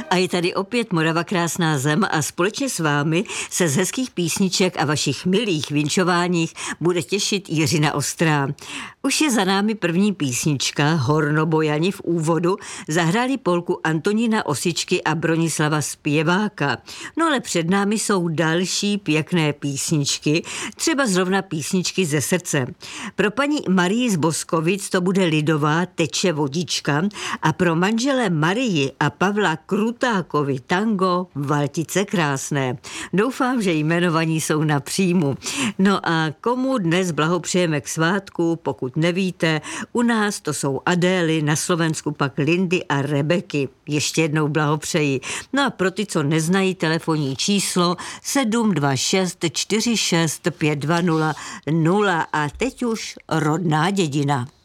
A je tady opět Morava krásná zem a společně s vámi se z hezkých písniček a vašich milých vinčováních bude těšit Jiřina Ostrá. Už je za námi první písnička, Hornobojani v úvodu zahráli polku Antonína Osičky a Bronislava Zpěváka. No ale před námi jsou další pěkné písničky, třeba zrovna písničky ze srdce. Pro paní Marii z Boskovic to bude lidová Teče vodička a pro manžele Marii a Pavla Krutákovi tango Valtice krásné. Doufám, že jmenovaní jsou na příjmu. No a komu dnes blahopřejeme k svátku, pokud nevíte, u nás to jsou Adély, na Slovensku pak Lindy a Rebeky. Ještě jednou blahopřeji. No a pro ty, co neznají telefonní číslo 726 46 520 0 a teď už rodná dědina.